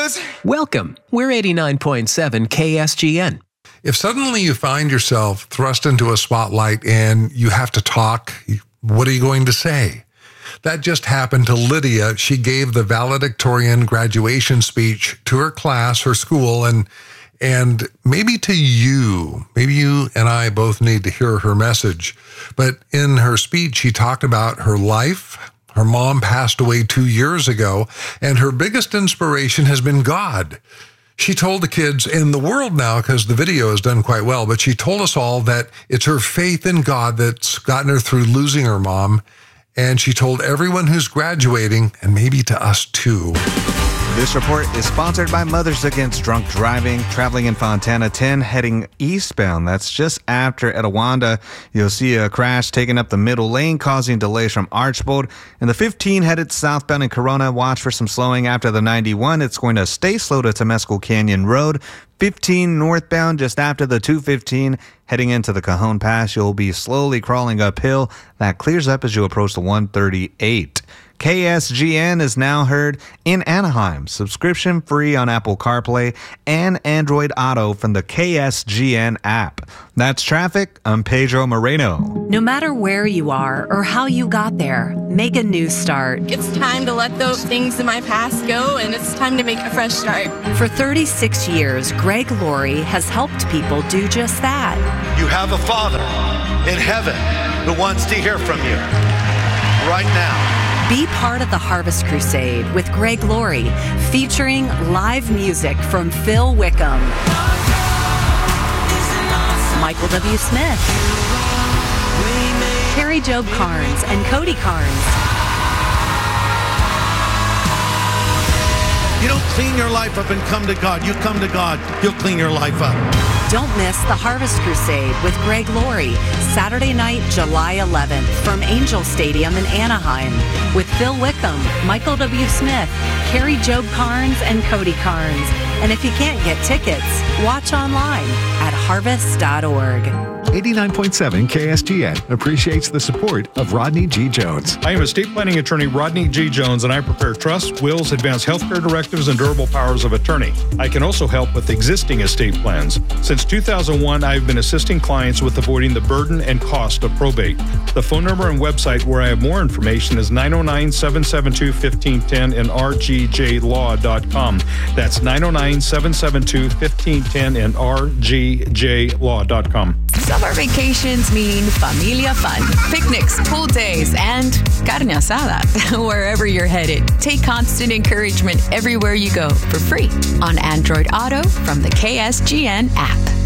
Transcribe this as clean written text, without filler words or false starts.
Texas. Welcome. We're 89.7 KSGN. If suddenly you find yourself thrust into a spotlight and you have to talk, what are you going to say? That just happened to Lydia. She gave the valedictorian graduation speech to her class, her school, and maybe to you. Maybe you and I both need to hear her message. But in her speech, she talked about her life. Her mom passed away 2 years ago, and her biggest inspiration has been God. She told the kids in the world now, because the video has done quite well, but she told us all that it's her faith in God that's gotten her through losing her mom. And she told everyone who's graduating, and maybe to us too. This report is sponsored by Mothers Against Drunk Driving, traveling in Fontana 10, heading eastbound. That's just after Etiwanda. You'll see a crash taking up the middle lane, causing delays from Archbold. And the 15 headed southbound in Corona, watch for some slowing after the 91. It's going to stay slow to Temescal Canyon Road. 15 northbound just after the 215, heading into the Cajon Pass. You'll be slowly crawling uphill. That clears up as you approach the 138. KSGN is now heard in Anaheim. Subscription free on Apple CarPlay and Android Auto from the KSGN app. That's traffic. I'm Pedro Moreno. No matter where you are or how you got there, make a new start. It's time to let those things in my past go, and it's time to make a fresh start. For 36 years, Greg Laurie has helped people do just that. You have a Father in heaven who wants to hear from you right now. Be part of the Harvest Crusade with Greg Laurie, featuring live music from Phil Wickham, Michael W. Smith, Carrie Job Carnes, and Cody Carnes. You don't clean your life up and come to God. You come to God, He'll clean your life up. Don't miss the Harvest Crusade with Greg Laurie, Saturday night, July 11th from Angel Stadium in Anaheim with Phil Wickham, Michael W. Smith, Carrie Job Carnes, and Cody Carnes. And if you can't get tickets, watch online at harvest.org. 89.7 KSGN appreciates the support of Rodney G. Jones. I am estate planning attorney Rodney G. Jones, and I prepare trusts, wills, advanced healthcare directives, and durable powers of attorney. I can also help with existing estate plans. Since 2001, I've been assisting clients with avoiding the burden and cost of probate. The phone number and website where I have more information is 909-772-1510 and rgjlaw.com. That's 909-772-1510 and rgjlaw.com. Summer vacations mean familia fun, picnics, pool days, and carne asada wherever you're headed. Take constant encouragement everywhere you go for free on Android Auto from the KSGN app.